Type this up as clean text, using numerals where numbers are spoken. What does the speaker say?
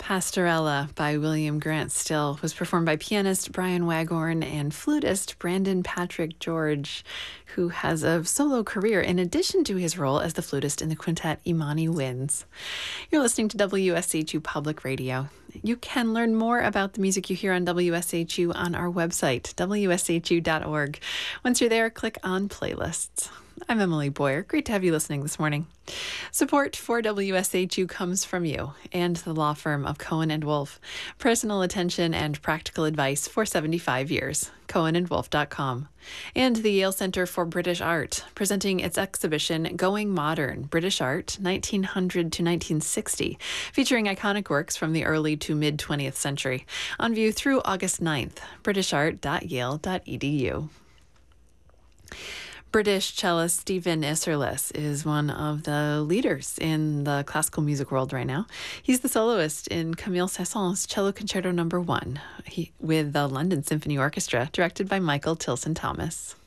Pastorella by William Grant Still was performed by pianist Brian Waghorn and flutist Brandon Patrick George, who has a solo career in addition to his role as the flutist in the quintet Imani Winds. You're listening to WSHU Public Radio. You can learn more about the music you hear on WSHU on our website, wshu.org. Once you're there, click on Playlists. I'm Emily Boyer. Great to have you listening this morning. Support for WSHU comes from you and the law firm of Cohen & Wolfe. Personal attention and practical advice for 75 years. CohenandWolfe.com. And the Yale Center for British Art, presenting its exhibition Going Modern, British Art, 1900 to 1960, featuring iconic works from the early to mid-20th century. On view through August 9th, britishart.yale.edu. British cellist Stephen Isserlis is one of the leaders in the classical music world right now. He's the soloist in Camille Saint-Saëns' Cello Concerto No. 1 with the London Symphony Orchestra, directed by Michael Tilson Thomas.